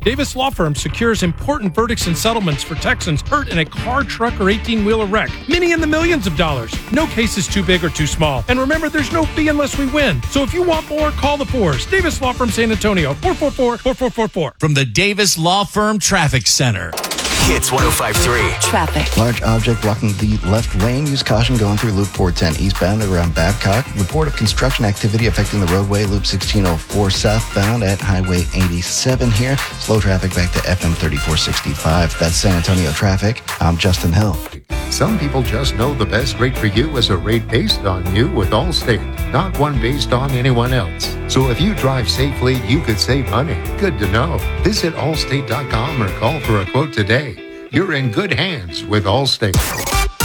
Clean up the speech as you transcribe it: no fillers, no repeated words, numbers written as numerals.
Davis Law Firm secures important verdicts and settlements for Texans hurt in a car, truck, or 18-wheeler wreck. Many in the millions of dollars. No case is too big or too small. And remember, there's no fee unless we win. So if you want more, call the Fours. Davis Law Firm San Antonio, 444-4444. From the Davis Law Firm Traffic Center. Hits 105.3. Traffic. Large object blocking the left lane. Use caution going through Loop 410 eastbound around Babcock. Report of construction activity affecting the roadway. Loop 1604 southbound at Highway 87 here. Slow traffic back to FM 3465. That's San Antonio traffic. I'm Justin Hill. Some people just know the best rate for you is a rate based on you with Allstate, not one based on anyone else. So if you drive safely, you could save money. Good to know. Visit allstate.com or call for a quote today. You're in good hands with Allstate.